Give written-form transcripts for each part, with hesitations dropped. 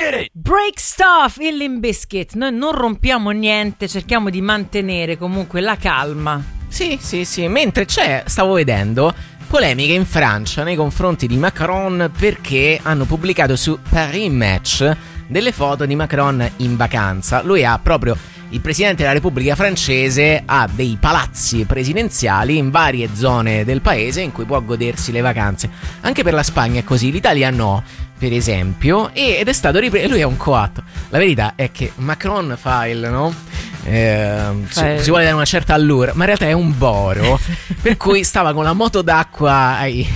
Break stuff, il Limp Bizkit. Noi non rompiamo niente, cerchiamo di mantenere comunque la calma. Sì, mentre stavo vedendo polemiche in Francia nei confronti di Macron perché hanno pubblicato su Paris Match delle foto di Macron in vacanza. Lui ha proprio, il presidente della Repubblica francese ha dei palazzi presidenziali in varie zone del paese in cui può godersi le vacanze. Anche per la Spagna è così, l'Italia no, per esempio, ed è stato ripreso. Lui è un coatto. La verità è che Macron fa il, no? Si vuole dare una certa allure, ma in realtà è un boro. Per cui stava con la moto d'acqua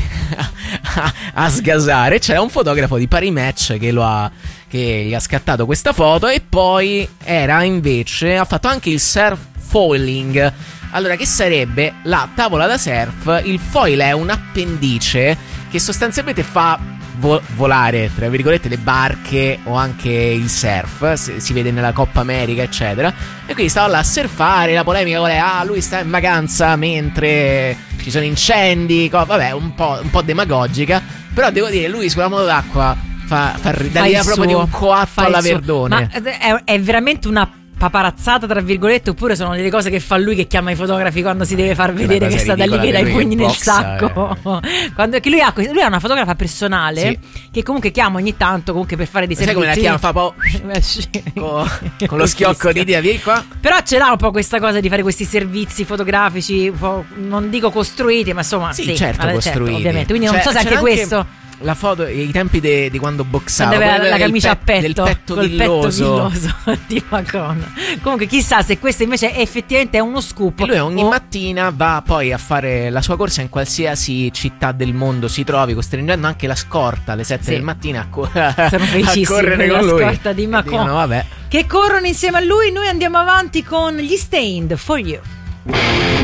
a sgasare. C'era un fotografo di Paris Match che gli ha scattato questa foto. E poi ha fatto anche il surf foiling. Allora, che sarebbe la tavola da surf? Il foil è un appendice che sostanzialmente fa volare, tra virgolette, le barche o anche il surf. Si vede nella Coppa America, eccetera. E quindi stava là a surfare. La polemica qual è? Lui sta in vacanza mentre ci sono incendi, vabbè, un po' demagogica. Però devo dire, lui sulla moto d'acqua fa l'idea proprio di un coatto alla Verdone. Ma è veramente una paparazzata, tra virgolette, oppure sono delle cose che fa lui, che chiama i fotografi quando si deve far vedere che sta da lì che dà i pugni nel sacco? Che lui ha una fotografa personale, sì, che comunque chiama ogni tanto comunque per fare dei servizi. Sai come la chiama? Fa con lo schiocco di dia, vieni qua. Però ce l'ha un po' questa cosa di fare questi servizi fotografici, un po', non dico costruiti, ma insomma sì, certo, costruiti, certo, ovviamente. Quindi non so se anche questo, la foto, i tempi di quando boxava, la camicia a petto, del petto col villoso di Macron. Comunque chissà se questo invece effettivamente è uno scoop. E lui ogni mattina va poi a fare la sua corsa in qualsiasi città del mondo si trovi, costringendo anche la scorta alle 7 del mattino a correre con lui. La scorta di Macron, dicono, vabbè, che corrono insieme a lui. Noi andiamo avanti con gli Stained For You.